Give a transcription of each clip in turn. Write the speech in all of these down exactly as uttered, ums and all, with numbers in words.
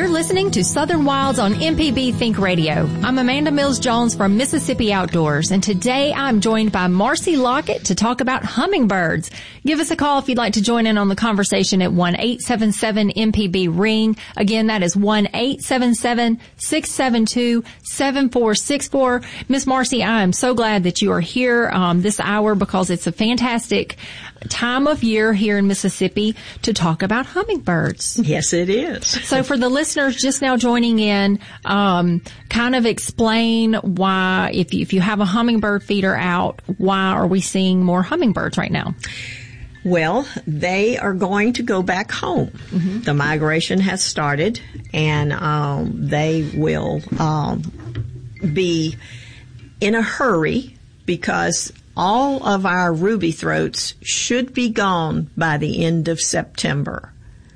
You're listening to Southern Wilds on M P B Think Radio. I'm Amanda Mills-Jones from Mississippi Outdoors, and today I'm joined by Marcy Lockett to talk about hummingbirds. Give us a call if you'd like to join in on the conversation at one eight seven seven M P B ring. Again, that is one eight seven seven six seven two seven four six four. Miss Marcy, I am so glad that you are here um, this hour because it's a fantastic time of year here in Mississippi to talk about hummingbirds. Yes, it is. So for the listeners just now joining in, um, kind of explain why, if you, if you have a hummingbird feeder out, why are we seeing more hummingbirds right now? Well, they are going to go back home. Mm-hmm. The migration has started, and um, they will um, be in a hurry because all of our ruby throats should be gone by the end of September.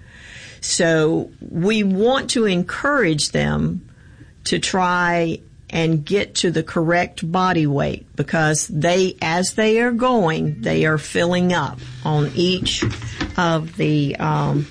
So we want to encourage them to try and get to the correct body weight because they, as they are going, they are filling up on each of the, um,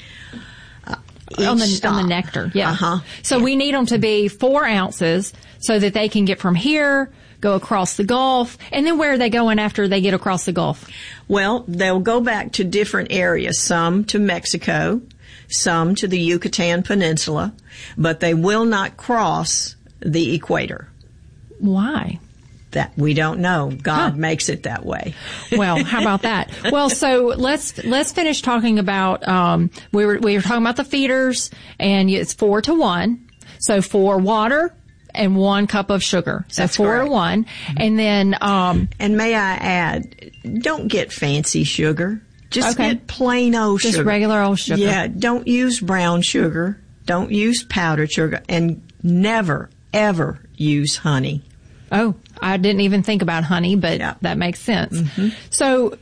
uh, each on the, stop. on the nectar. Yeah. Uh-huh. So we need them to be four ounces so that they can get from here, go across the Gulf, and then where are they going after they get across the Gulf? Well, they'll go back to different areas, some to Mexico, some to the Yucatan Peninsula, but they will not cross the equator. Why? That we don't know. God huh. makes it that way. Well, how about that? Well, so let's let's finish talking about um we were we were talking about the feeders, and it's four to one. So four water and one cup of sugar. So That's four correct. to one. And then um and may I add, don't get fancy sugar. Just okay. get plain old Just sugar. Just regular old sugar. Yeah, don't use brown sugar. Don't use powdered sugar, and never ever use honey. Oh, I didn't even think about honey, but yeah. that makes sense. Mm-hmm. So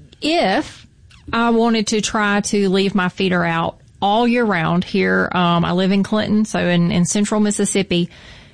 if I wanted to try to leave my feeder out all year round here, um, I live in Clinton, so in, in central Mississippi,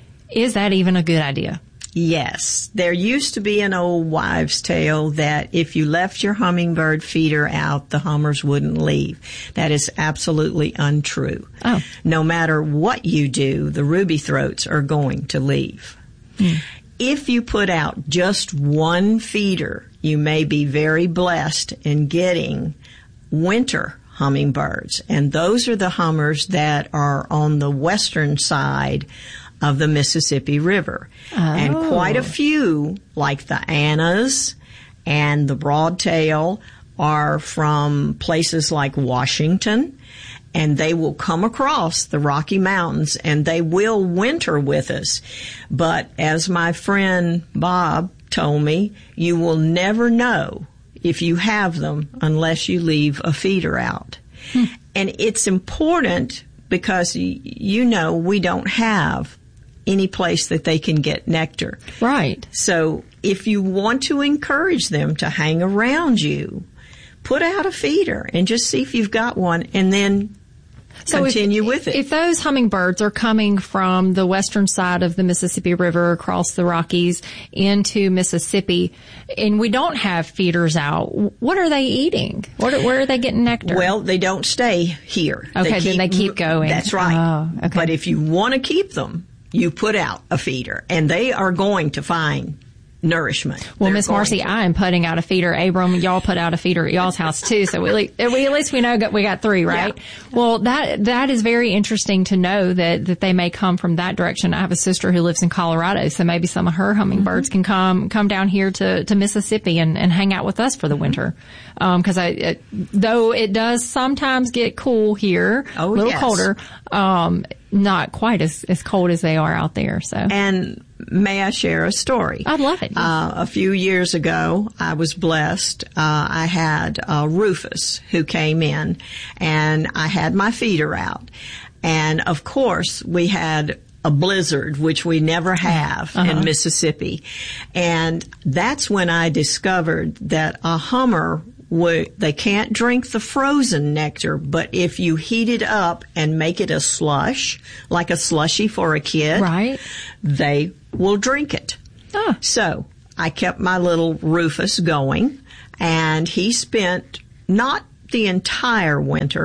is that even a good idea? Yes. There used to be an old wives' tale that if you left your hummingbird feeder out, the hummers wouldn't leave. That is absolutely untrue. Oh. No matter what you do, the ruby throats are going to leave. Hmm. If you put out just one feeder, you may be very blessed in getting winter hummingbirds. And those are the hummers that are on the western side of the Mississippi River. Oh. And quite a few, like the Annas and the broadtail, are from places like Washington, and they will come across the Rocky Mountains and they will winter with us. But as my friend Bob told me, you will never know if you have them unless you leave a feeder out. Hmm. And it's important because, you know, we don't have any place that they can get nectar. Right. So if you want to encourage them to hang around you, put out a feeder and just see if you've got one, and then so continue if, with it. If those hummingbirds are coming from the western side of the Mississippi River across the Rockies into Mississippi, and we don't have feeders out, what are they eating? What are, where are they getting nectar? Well, they don't stay here. Okay, they keep, then they keep going. That's right. Oh, okay. But if you want to keep them, you put out a feeder, and they are going to find nourishment. Well, Miss Marcy, to. I am putting out a feeder. Abram, y'all put out a feeder at y'all's house too. So we, we at least we know we got three, right? Yeah. Well, that that is very interesting to know that that they may come from that direction. I have a sister who lives in Colorado, so maybe some of her hummingbirds mm-hmm. can come come down here to to Mississippi and and hang out with us for the mm-hmm. winter. Um, because I it, though it does sometimes get cool here, oh, a little yes. colder. Um, not quite as as cold as they are out there. So and. May I share a story? I'd love it. Yes. Uh, a few years ago, I was blessed. Uh, I had uh, Rufus who came in, and I had my feeder out. And, of course, we had a blizzard, which we never have uh-huh. in Mississippi. And that's when I discovered that a hummer, would, they can't drink the frozen nectar, but if you heat it up and make it a slush, like a slushie for a kid, right. they will drink it. Ah. So I kept my little Rufus going, and he spent not the entire winter,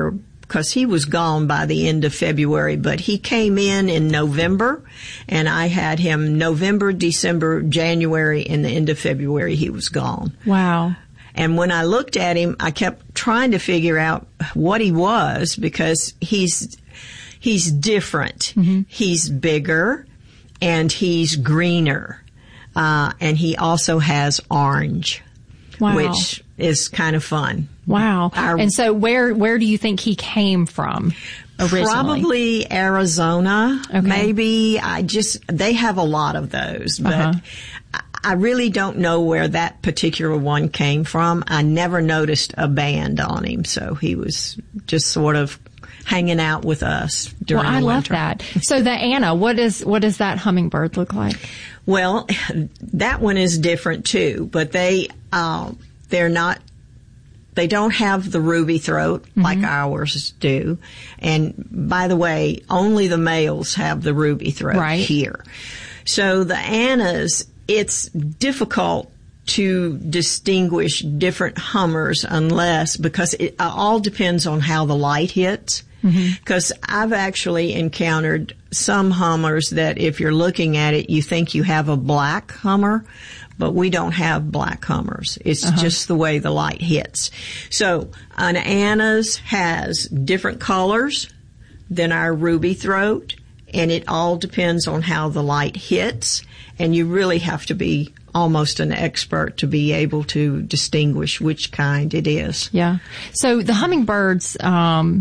because he was gone by the end of February, but he came in in November, and I had him November, December, January, and the end of February he was gone. Wow. And when I looked at him, I kept trying to figure out what he was, because he's he's different. Mm-hmm. He's bigger, and he's greener, uh, and he also has orange, wow. which is kind of fun. Wow. Our, and so where where do you think he came from originally? Probably Arizona, okay. maybe. I just, they have a lot of those, but uh-huh. I really don't know where that particular one came from. I never noticed a band on him, so he was just sort of hanging out with us during well, the I winter. love that. So the Anna, what is what does that hummingbird look like? Well, that one is different too, but they uh, they're not. They don't have the ruby throat mm-hmm. like ours do. And by the way, only the males have the ruby throat right. here. So the Annas, it's difficult to distinguish different hummers unless, because it all depends on how the light hits. Because mm-hmm. I've actually encountered some hummers that if you're looking at it, you think you have a black hummer, but we don't have black hummers. It's uh-huh. just the way the light hits. So an Anna's has different colors than our ruby throat, and it all depends on how the light hits, and you really have to be almost an expert to be able to distinguish which kind it is. Yeah. So the hummingbirds, um,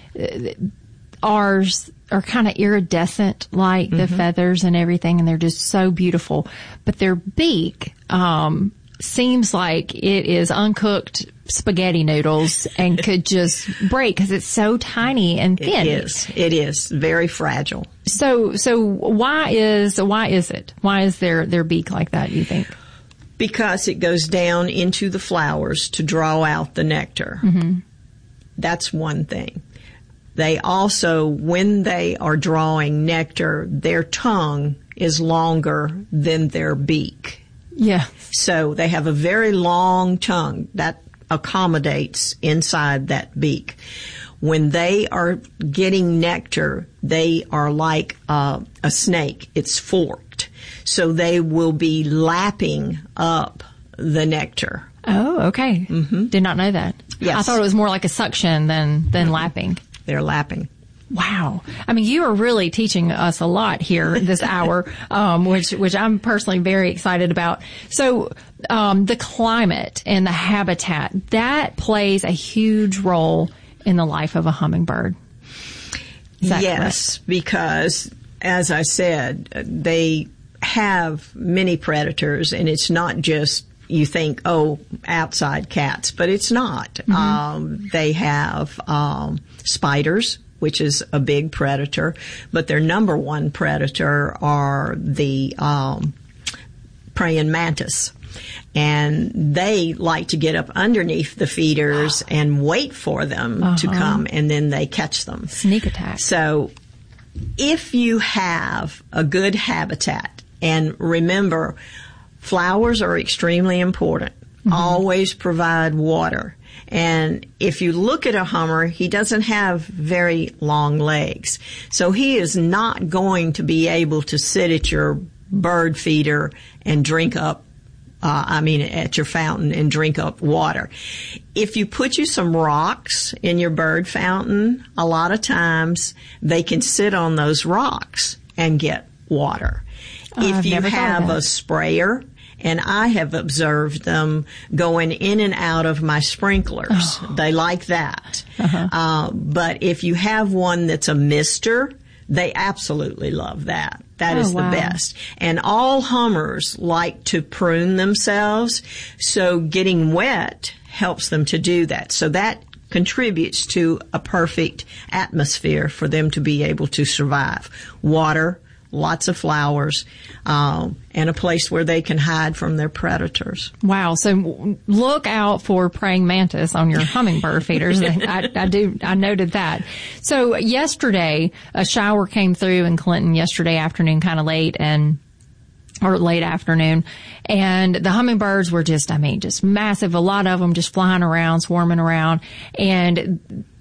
ours are kind of iridescent like the mm-hmm. feathers and everything, and they're just so beautiful. But their beak um seems like it is uncooked spaghetti noodles and could just break because it's so tiny and thin. It is. It is very fragile. So so why is why is it? Why is their their beak like that, you think? Because it goes down into the flowers to draw out the nectar. Mm-hmm. That's one thing. They also, when they are drawing nectar, their tongue is longer than their beak. Yeah. So they have a very long tongue that accommodates inside that beak. When they are getting nectar, they are like uh, a snake. It's forked. So they will be lapping up the nectar. Oh, okay. Mm-hmm. Did not know that. Yes. I thought it was more like a suction than, than mm-hmm. lapping. They're lapping. Wow. I mean, you are really teaching us a lot here this hour, um, which, which I'm personally very excited about. So, um, the climate and the habitat, that plays a huge role in the life of a hummingbird. Is that yes, correct? Because as I said, they have many predators, and it's not just you think, oh, outside cats, but it's not. Mm-hmm. Um, they have um, spiders, which is a big predator, but their number one predator are the um, praying mantis. And they like to get up underneath the feeders and wait for them uh-huh. to come, and then they catch them. Sneak attack. So if you have a good habitat, and remember, flowers are extremely important. Mm-hmm. Always provide water. And if you look at a hummer, he doesn't have very long legs. So he is not going to be able to sit at your bird feeder and drink up, uh, I mean, at your fountain and drink up water. If you put you some rocks in your bird fountain, a lot of times they can sit on those rocks and get water. Oh, if I've you never have a sprayer, and I have observed them going in and out of my sprinklers. Oh. They like that. Uh-huh. Uh, but if you have one that's a mister, they absolutely love that. That oh, is the wow. best. And all hummers like to prune themselves, so getting wet helps them to do that. So that contributes to a perfect atmosphere for them to be able to survive. Water, lots of flowers, um, and a place where they can hide from their predators. Wow. So look out for praying mantis on your hummingbird feeders. I, I do, I noted that. So yesterday, a shower came through in Clinton yesterday afternoon, kind of late, and or late afternoon, and the hummingbirds were just, I mean, just massive. A lot of them just flying around, swarming around, and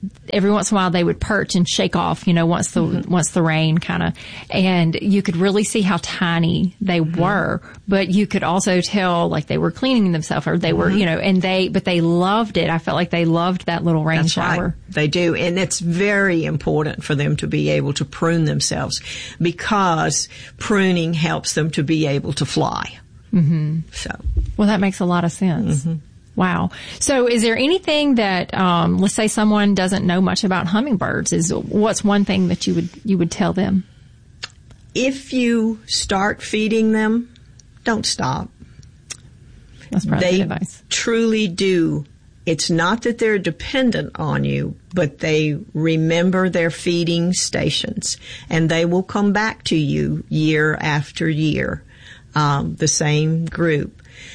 every once in a while they would perch and shake off, you know, once the, mm-hmm. once the rain kind of, and you could really see how tiny they mm-hmm. were, but you could also tell like they were cleaning themselves or they mm-hmm. were, you know, and they, but they loved it. I felt like they loved that little rain That's shower. Right. They do. And it's very important for them to be able to prune themselves because pruning helps them to be able to fly. Mm-hmm. So. Well, that makes a lot of sense. Mm-hmm. Wow. So is there anything that, um, let's say someone doesn't know much about hummingbirds, is what's one thing that you would, you would tell them? If you start feeding them, don't stop. That's probably they good advice. Truly do. It's not that they're dependent on you, but they remember their feeding stations and they will come back to you year after year, um, the same group.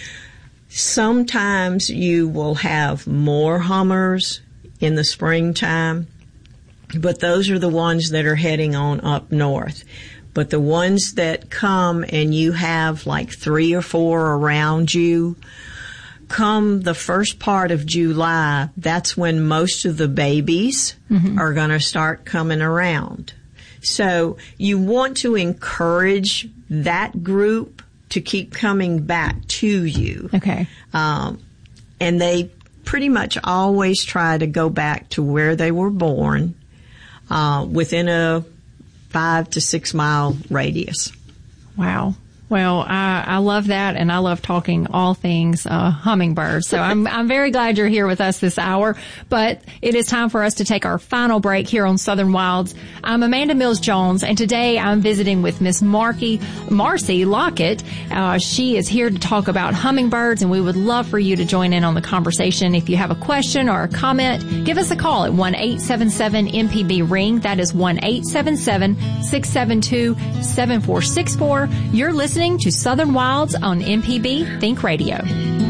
Sometimes you will have more hummers in the springtime, but those are the ones that are heading on up north. But the ones that come and you have like three or four around you, come the first part of July, that's when most of the babies mm-hmm. are going to start coming around. So you want to encourage that group to keep coming back to you. Okay. Um, and they pretty much always try to go back to where they were born, uh, within a five to six mile radius. Wow. Well, I, I love that, and I love talking all things uh, hummingbirds. So I'm I'm very glad you're here with us this hour. But it is time for us to take our final break here on Southern Wilds. I'm Amanda Mills Jones, and today I'm visiting with Miss Marky Marcy Lockett. Uh, she is here to talk about hummingbirds, and we would love for you to join in on the conversation. If you have a question or a comment, give us a call at one eight seven seven M P B ring. That is one eight seven seven six seven two seven four six four. You're listening to Southern Wilds on M P B Think Radio.